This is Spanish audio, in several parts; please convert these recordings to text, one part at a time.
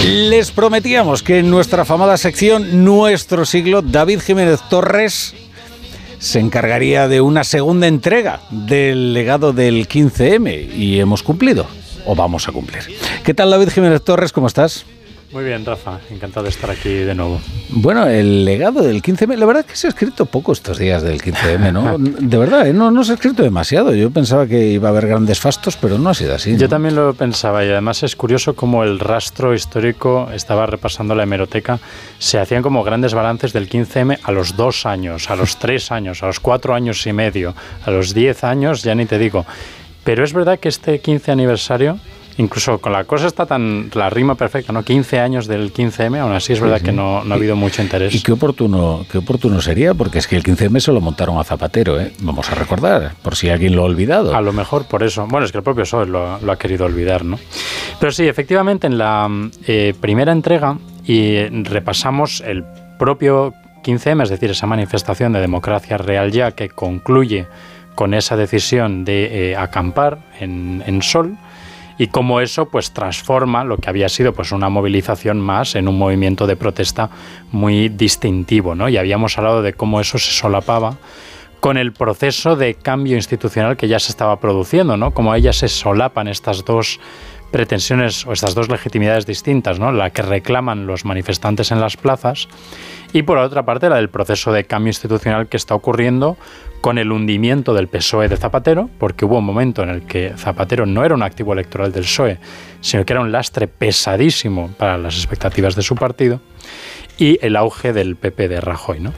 Les prometíamos que en nuestra afamada sección Nuestro Siglo, David Jiménez Torres se encargaría de una segunda entrega del legado del 15M y hemos cumplido, o vamos a cumplir. ¿Qué tal, David Jiménez Torres? ¿Cómo estás? Muy bien, Rafa, encantado de estar aquí de nuevo. Bueno, el legado del 15M, la verdad es que se ha escrito poco estos días del 15M, ¿no? De verdad, no se ha escrito demasiado. Yo pensaba que iba a haber grandes fastos, pero no ha sido así, ¿no? Yo también lo pensaba, y además es curioso cómo el rastro histórico, estaba repasando la hemeroteca, se hacían como grandes balances del 15M a los 2 años, a los 3 años, a los 4 años y medio, a los 10 años, ya ni te digo. Pero es verdad que este 15 aniversario... Incluso con la cosa está la rima perfecta, ¿no? 15 años del 15M, aún así es verdad que no ha habido mucho interés. Y qué oportuno sería, porque es que el 15M se lo montaron a Zapatero, ¿eh? Vamos a recordar, por si alguien lo ha olvidado. A lo mejor por eso. Bueno, es que el propio PSOE lo ha querido olvidar, ¿no? Pero sí, efectivamente, en la primera entrega repasamos el propio 15M, es decir, esa manifestación de democracia real ya que concluye con esa decisión de acampar en Sol, y cómo eso pues transforma lo que había sido pues una movilización más en un movimiento de protesta muy distintivo, ¿no? Y habíamos hablado de cómo eso se solapaba con el proceso de cambio institucional que ya se estaba produciendo, ¿no? Como a ellas se solapan estas dos pretensiones o estas dos legitimidades distintas, ¿no? La que reclaman los manifestantes en las plazas y por otra parte la del proceso de cambio institucional que está ocurriendo con el hundimiento del PSOE de Zapatero, porque hubo un momento en el que Zapatero no era un activo electoral del PSOE, sino que era un lastre pesadísimo para las expectativas de su partido, y el auge del PP de Rajoy, ¿no?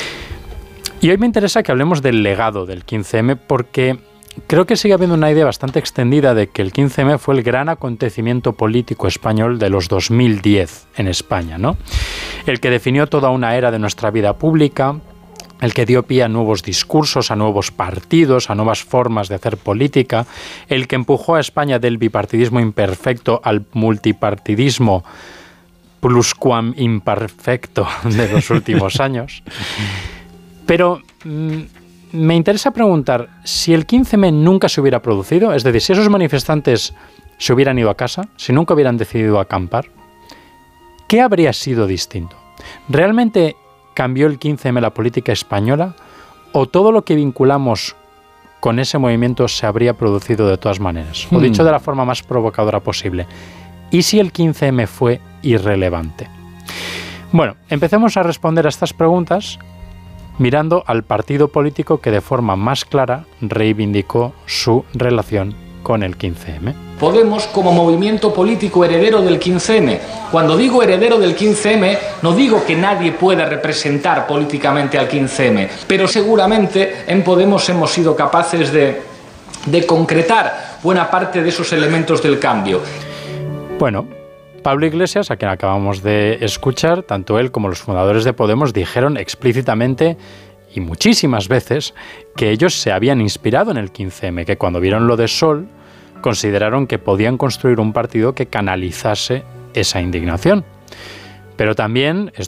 Y hoy me interesa que hablemos del legado del 15M, porque creo que sigue habiendo una idea bastante extendida de que el 15M fue el gran acontecimiento político español de los 2010 en España, ¿no? El que definió toda una era de nuestra vida pública, el que dio pie a nuevos discursos, a nuevos partidos, a nuevas formas de hacer política, el que empujó a España del bipartidismo imperfecto al multipartidismo plusquam imperfecto de los últimos años. Pero me interesa preguntar, si el 15M nunca se hubiera producido, es decir, si esos manifestantes se hubieran ido a casa, si nunca hubieran decidido acampar, ¿qué habría sido distinto? ¿Realmente cambió el 15M la política española o todo lo que vinculamos con ese movimiento se habría producido de todas maneras? O dicho de la forma más provocadora posible, ¿y si el 15M fue irrelevante? Bueno, empecemos a responder a estas preguntas mirando al partido político que de forma más clara reivindicó su relación con el 15M. Podemos, como movimiento político heredero del 15M, cuando digo heredero del 15M, no digo que nadie pueda representar políticamente al 15M, pero seguramente en Podemos hemos sido capaces de concretar buena parte de esos elementos del cambio. Bueno, Pablo Iglesias, a quien acabamos de escuchar, tanto él como los fundadores de Podemos dijeron explícitamente y muchísimas veces que ellos se habían inspirado en el 15M, que cuando vieron lo de Sol consideraron que podían construir un partido que canalizase esa indignación. Pero también,